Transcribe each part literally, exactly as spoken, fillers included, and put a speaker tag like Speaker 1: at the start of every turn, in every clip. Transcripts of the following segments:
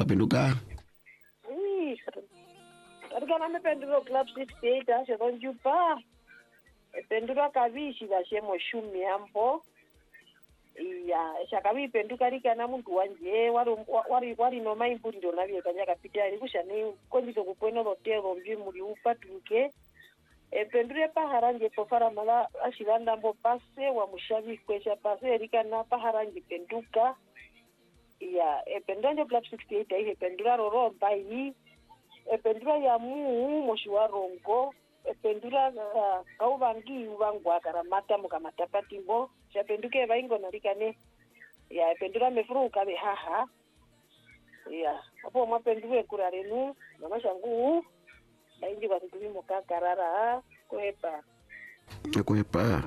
Speaker 1: Wapenduka?
Speaker 2: Ih. Katika name penduro club sixty-eight ashe konjupa. Pendura kabishi bashemo shumi ampo. Iya, shakabi penduka rika na muntu wanje wari wari wari no maimburi ndo nabye kanya kapita ari kushani konjito kupweno lotero mbi muri upatuke. E pendure paharanje pofara mala ashiranda mbo pase wa mushabi kwesha pase rika na paharanje penduka. Iya, e pendanje club sixty-eight ai pendura roro mbai. E pendura ya mu moshiwarongo. E pendura uh, kaubangi ubangwa karamata mukamata patimbo. Ya penduke baingo nalikane. Ya pendura mefuruka be haha. Ya, hapo mwapenduke kurarenu mama shangu. Baingi batutumi mukakarara kwepa.
Speaker 1: Kwepa.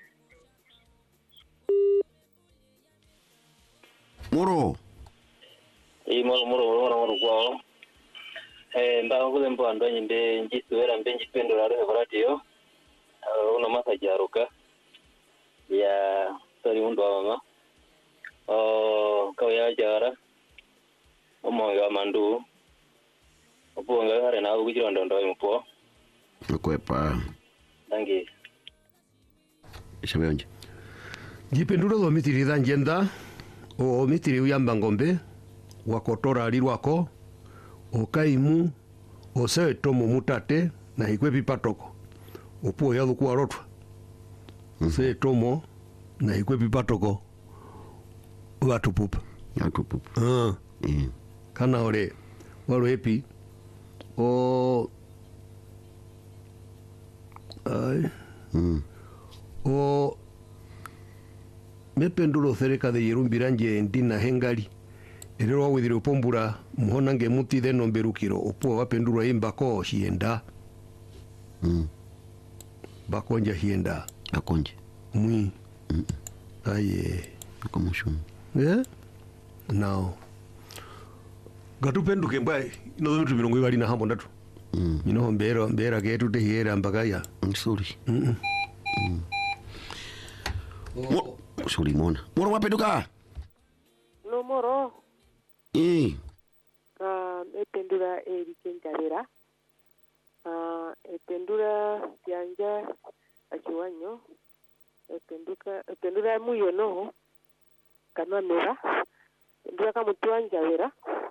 Speaker 1: Moro.
Speaker 3: I moro moro moro moro kwao. Eh mbanga kule mpo andonyi mbe njisuwera mbe njipendo la rohe radio. Uh, una masa jaruka. Ya sorry mundu wa mama. Oh kau ya jara. Omo ya mandu. Opo nga hare na ugijiro ndondo mpo.
Speaker 1: Kwepa.
Speaker 3: Dangi.
Speaker 1: Ishabonje.
Speaker 4: Jipenduro lo mitiriza njenda. O mitiri uyamba ngombe. Wakotora alirwako. Okaimu ose tomo mutate na hikwe pipatoko opo ya luku arotwa se tomo na hikwe pipatoko watu pupa
Speaker 1: watu pupa
Speaker 4: ah mm. Kana ore walo epi o ai mm. O mependulo cerca de Yerumbiranje ndina hengali Erero wawithire upombura muhonange muti theno mberukiro upo wapendurwa imbako hienda.
Speaker 1: Mm.
Speaker 4: Bakonja hienda.
Speaker 1: Akonje.
Speaker 4: Mwi.
Speaker 1: Mm.
Speaker 4: Aye.
Speaker 1: Akomushumu.
Speaker 4: Eh? Now. Gatu penduke mbai ino mtu mirongo ibali na hambo ndatu.
Speaker 1: Mm.
Speaker 4: Ino mbera mbera getu te hiera mbagaya.
Speaker 1: Nsuri.
Speaker 4: Mm.
Speaker 1: Mm. Mo suri mona. Moro wapenduka.
Speaker 2: No moro.
Speaker 1: Eh.
Speaker 2: Ah, uh, ependura erikenjabera. Ah, uh, ependura tianja achiwanyo. Ependuka ependura muyo no. Kanwa mera. Ependura kama tuanjabera.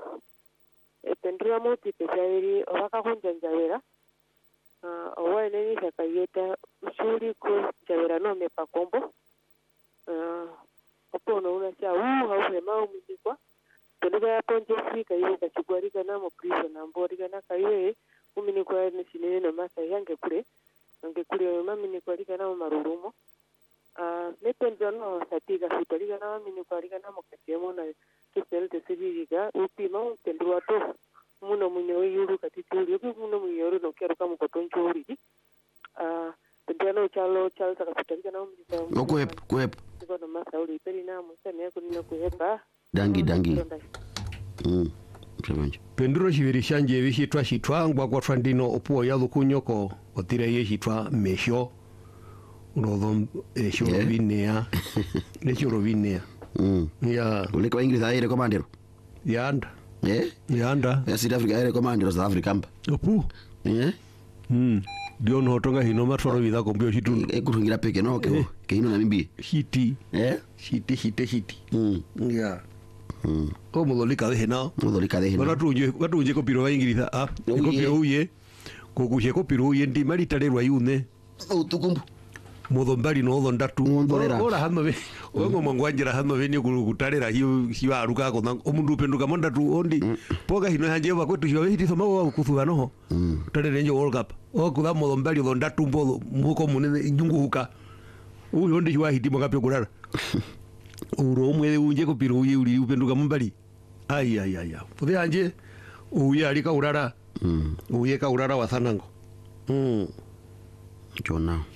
Speaker 2: Ependura moti pesairi obaka konjanjabera. Ah, uh, owa neni sakayeta usuri ko jabera no me pakombo. Ah, uh, opo no una cha u hausema umizikwa. Penduka ya ponje fika iwe kachigwarika na mokristo na mborika na kaiwe umini kwa nisinene no masa yange kure yange kure mami ni kwalika na marurumo ah mepenzo no satika futolika na mami ni kwalika na mokatemo na kisel te siririga upima pendua to muno munyo yuru katituli yuko muno munyo no kero kama kotoncho uri ah pendano chalo chalo takafutolika na mimi
Speaker 1: okwep kwep
Speaker 2: no masa uri peri na musene yako ni kuhepa
Speaker 1: dangi dangi mm Mshabanje
Speaker 4: penduro shibiri shanje bishitwa shitwa ngwa kwa twandino opuo ya lukunyoko otire ye shitwa mesho urodom e shorovinea le shorovinea
Speaker 1: mm
Speaker 4: ya
Speaker 1: ule kwa English aire komandero
Speaker 4: yanda
Speaker 1: eh
Speaker 4: yanda
Speaker 1: ya South Africa aire komandero South Africa mpa
Speaker 4: opu
Speaker 1: eh
Speaker 4: mm dio no tonga hino matoro vida kombio shitundu
Speaker 1: e kutungira peke no ke ke hino na mimbi
Speaker 4: hiti
Speaker 1: eh
Speaker 4: hiti hiti hiti
Speaker 1: mm
Speaker 4: ya
Speaker 1: mm
Speaker 4: o modolika de hena
Speaker 1: modolika de hena
Speaker 4: wala tuje watuje ko piro ingiriza ah ko piro uye ko kuje ko piro uye ndi mari tarerwa yune
Speaker 1: utukumbu
Speaker 4: modombari no dondatu ora hano be ongo mangwanjira hano be ni kutarera hiyo hiwa aruka ko omundu penduka mondatu ondi poga hino hanje bakotu hiyo hiti soma wa kufuga no tarere njo world cup o kuda modombari dondatu mbodo muko munene njungu huka uyo ndi hiwa hiti moka pe kurara uro umwe unje ko piro uye uri upenduka mumbali ai ai ai pode anje uye alika urara mm uye ka urara wa sanango mm
Speaker 1: jona